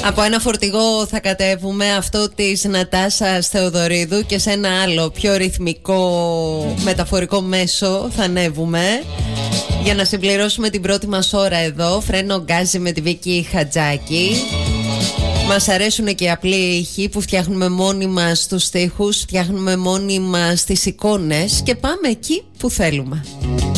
Από ένα φορτηγό θα κατέβουμε, αυτό της Νατάσας Θεοδωρίδου, και σε ένα άλλο πιο ρυθμικό μεταφορικό μέσο θα ανέβουμε για να συμπληρώσουμε την πρώτη μας ώρα εδώ. Φρένο γκάζι με τη Βίκη Χατζάκη. Μας αρέσουν και οι απλοί ήχοι που φτιάχνουμε μόνοι μας στους στίχους, φτιάχνουμε μόνοι μας τις εικόνες και πάμε εκεί που θέλουμε.